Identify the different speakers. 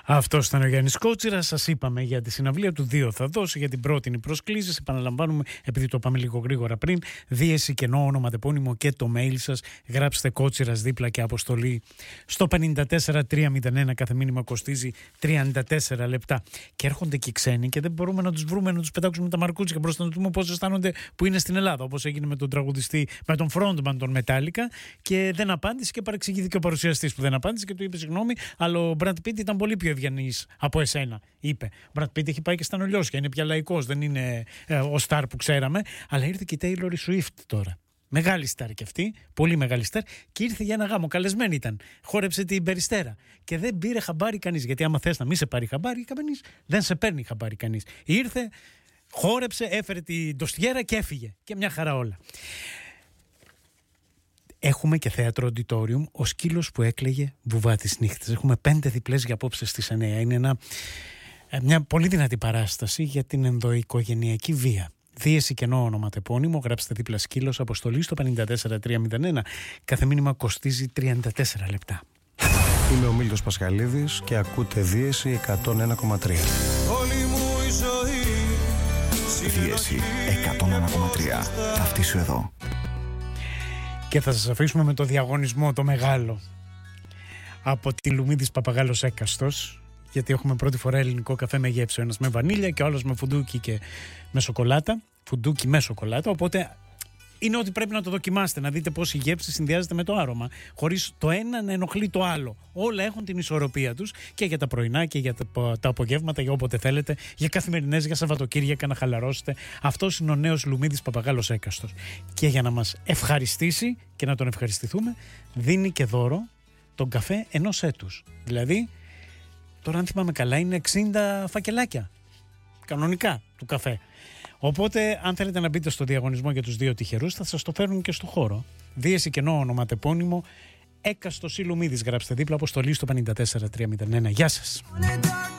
Speaker 1: Αυτός ήταν ο Γιάννης Κότσιρας. Σας είπαμε για τη συναυλία του 2 θα δώσει, για την πρώτη προσκλήσεις. Επαναλαμβάνουμε, επειδή το πάμε λίγο γρήγορα πριν, δίεση, κενό, ονοματεπώνυμο και το mail σας. Γράψτε Κότσιρας δίπλα και αποστολή στο 54301. Κάθε μήνυμα κοστίζει 34 λεπτά. Και έρχονται και οι ξένοι και δεν μπορούμε να τους βρούμε, να τους πετάξουμε τα μαρκούτσια μπροστά, να δούμε πώς αισθάνονται που είναι στην Ελλάδα. Όπως έγινε με τον τραγουδιστή, με τον frontman των Metallica, και δεν απάντησε και παρεξηγήθηκε ο παρουσιαστής που δεν απάντησε και του είπε συγγνώμη, αλλά ο Brad Pitt ήταν πολύ πιο ευγενής από εσένα, είπε. Ο Brad Pitt έχει πάει και στα νολιώσια, είναι πια λαϊκός, δεν είναι ο στάρ που ξέραμε. Αλλά ήρθε και η Taylor Swift τώρα. Μεγάλη στάρ και αυτή, πολύ μεγάλη στάρ, και ήρθε για ένα γάμο. Καλεσμένη ήταν. Χόρεψε την Περιστέρα. Και δεν πήρε χαμπάρι κανείς. Γιατί άμα θες να μην σε πάρει χαμπάρι κανείς, δεν σε παίρνει χαμπάρι κανείς. Ήρθε, χόρεψε, έφερε την τοστιέρα και έφυγε. Και μια χαρά όλα. Έχουμε και θέατρο auditorium, ο σκύλος που έκλαιγε βουβά τις νύχτες. Έχουμε 5 διπλές για απόψε στις 9. Είναι μια πολύ δυνατή παράσταση για την ενδοοικογενειακή βία. Δίεση, κενό, ονοματεπώνυμο, γράψτε δίπλα σκύλος, αποστολή στο 54301. Κάθε μήνυμα κοστίζει 34 λεπτά.
Speaker 2: Είμαι ο Μίλτος Πασχαλίδης και ακούτε Δίεση 101,3.
Speaker 3: Όλη μου η ζωή.
Speaker 4: Δίεση 101,3. Αυτή σου εδώ.
Speaker 1: Και θα σας αφήσουμε με το διαγωνισμό το μεγάλο από τη Λουμίδης Παπαγάλος Έκαστος, γιατί έχουμε πρώτη φορά ελληνικό καφέ με γεύση, ο ένας με βανίλια και ο άλλος με φουντούκι και με σοκολάτα, φουντούκι με σοκολάτα, οπότε είναι ότι πρέπει να το δοκιμάσετε, να δείτε πώς η γεύση συνδυάζεται με το άρωμα, χωρίς το ένα να ενοχλεί το άλλο. Όλα έχουν την ισορροπία τους, και για τα πρωινά και για τα απογεύματα, για όποτε θέλετε, για καθημερινές, για Σαββατοκύριακα να χαλαρώσετε. Αυτός είναι ο νέος Λουμίδης Παπαγάλος Έκαστος. Και για να μας ευχαριστήσει και να τον ευχαριστηθούμε, δίνει και δώρο τον καφέ ενός έτους. Δηλαδή, τώρα αν θυμάμαι καλά, είναι 60 φακελάκια κανονικά του καφέ. Οπότε, αν θέλετε να μπείτε στο διαγωνισμό για τους 2 τυχερούς, θα σας το φέρουν και στο χώρο. Δίεση, κενό, ονοματεπώνυμο, Έκαστος ή Λουμίδης, γράψτε δίπλα, αποστολή στο 54301. Γεια σας.